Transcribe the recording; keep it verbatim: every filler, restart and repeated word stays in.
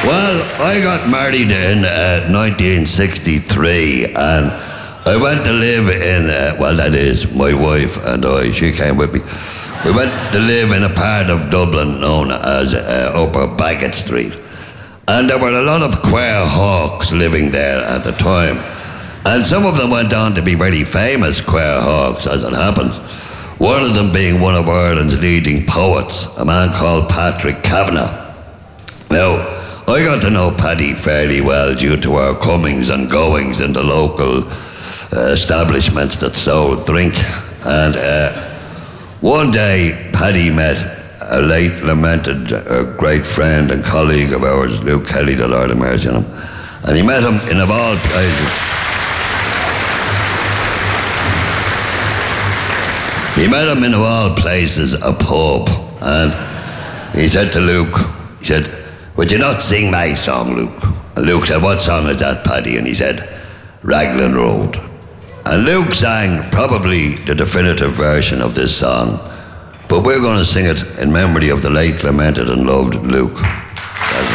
Well, I got married in uh, nineteen sixty-three, and I went to live in, uh, well, that is, my wife and I, she came with me. We went to live in a part of Dublin known as uh, Upper Bagot Street. And there were a lot of queer hawks living there at the time. And some of them went on to be very famous queer hawks, as it happens. One of them being one of Ireland's leading poets, a man called Patrick Kavanagh. Now, I got to know Paddy fairly well due to our comings and goings in the local uh, establishments that sold drink. And uh, one day, Paddy met a late lamented uh, great friend and colleague of ours, Luke Kelly, the Lord have mercy on him. And he met him in of all places. He met him in of all places, a pub. And he said to Luke, he said, "Would you not sing my song, Luke?" And Luke said, "What song is that, Paddy?" And he said, "Raglan Road." And Luke sang probably the definitive version of this song, but we're going to sing it in memory of the late lamented and loved Luke.